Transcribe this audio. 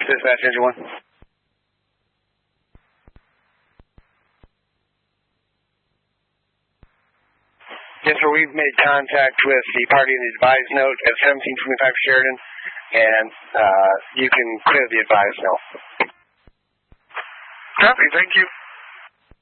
Dispatch Engine 1. Yes, sir, we've made contact with the party in the advised note at 1725 Sheridan, and you can clear the advised note. Copy, thank you.